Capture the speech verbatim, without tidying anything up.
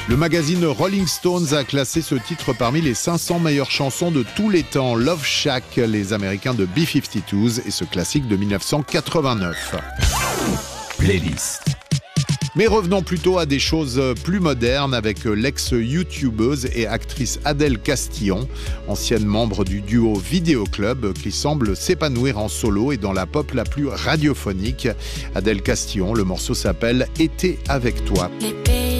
Le magazine Rolling Stones a classé ce titre parmi les cinq cents meilleures chansons de tous les temps. Love Shack, les Américains de B cinquante-deux et ce classique de dix-neuf cent quatre-vingt-neuf. Playlist. Mais revenons plutôt à des choses plus modernes avec l'ex-youtubeuse et actrice Adèle Castillon, ancienne membre du duo Vidéo Club qui semble s'épanouir en solo et dans la pop la plus radiophonique. Adèle Castillon, le morceau s'appelle « Été avec toi ».